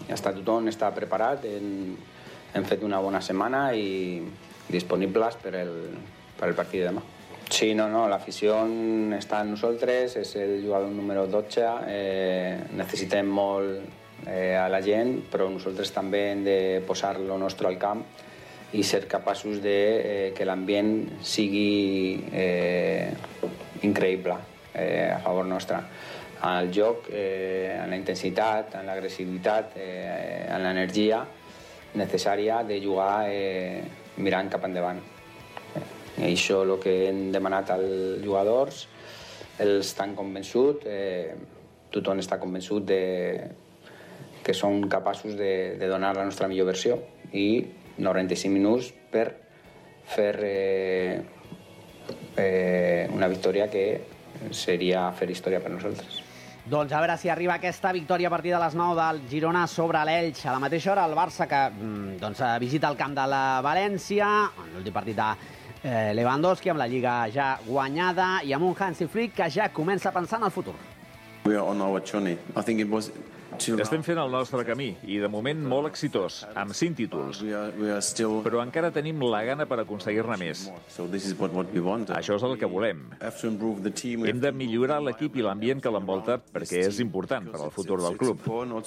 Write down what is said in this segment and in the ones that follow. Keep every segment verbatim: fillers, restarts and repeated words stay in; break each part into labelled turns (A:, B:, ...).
A: ja està, tothom està preparat, hem, hem fet una bona setmana i disponibles per el, per el partit de demà. Sí, no, no, l'afició està en nosaltres, és el jugador número dotze, eh, necessitem molt eh, a la gent, però nosaltres també hem de posar lo nostre al camp i ser capaços de eh, que l'ambient sigui eh, increïble eh, a favor nostre. En el joc, eh, en la intensitat, en l'agressivitat, eh, en l'energia necessària de jugar eh, mirant cap endavant. I això és el que hem demanat als jugadors, ells estan convençuts, eh, tothom està convençut de, que són capaços de, de donar la nostra millor versió i noranta-cinc minuts per fer eh, eh, una victòria que seria fer història per nosaltres.
B: Doncs a veure si arriba aquesta victòria a partir de les nou del Girona sobre l'Elx. A la mateixa hora el Barça que doncs, visita el camp de la València, en l'últim partit de eh, Lewandowski, amb la Lliga ja guanyada i amb un Hansi Flick que ja comença a pensar en el futur.
C: We are on our journey. I think it was
D: Estem fent el nostre camí i, de moment, molt exitós, amb cinc títols. Però encara tenim la gana per aconseguir-ne més. Això és el que volem. Hem de millorar l'equip i l'ambient que l'envolta perquè és important per al futur del club.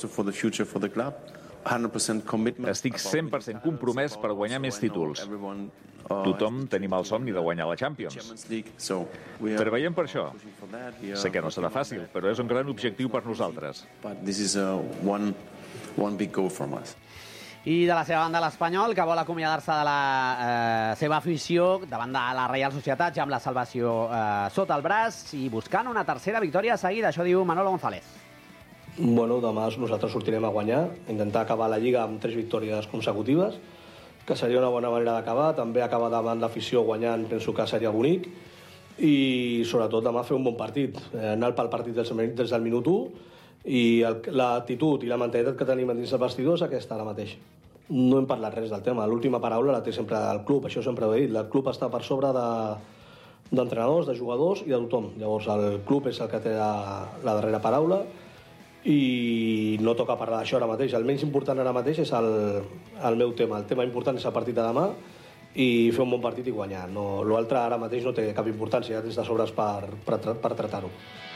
D: Estic cent per cent compromès per guanyar més títols. Tothom tenim el somni de guanyar la Champions. Treballem per això. Sé que no serà fàcil, però és un gran objectiu per nosaltres.
B: I de la seva banda l'Espanyol, que vol acomiadar-se de la eh, seva afició davant de la Reial Societat, ja amb la salvació eh, sota el braç i buscant una tercera victòria seguida. Això diu Manolo González.
E: Bueno, demà nosaltres sortirem a guanyar, intentar acabar la Lliga amb tres victòries consecutives, que seria una bona manera d'acabar. També acabar davant l'afició guanyant, penso que seria bonic. I sobretot demà fer un bon partit, eh, anar pel partit des, des del minut u, i l'actitud i la mentalitat que tenim dins el vestidor és aquesta ara mateix. No hem parlat res del tema, l'última paraula la té sempre el club, això sempre ho he dit, el club està per sobre de, d'entrenadors, de jugadors i de tothom. Llavors el club és el que té la, la darrera paraula i no toca parlar d'això ara mateix. El menys important ara mateix és el, el meu tema. El tema important és el partit de demà i fer un bon partit i guanyar. No, l'altre ara mateix no té cap importància, ja des de sobres per, per, per tractar-ho.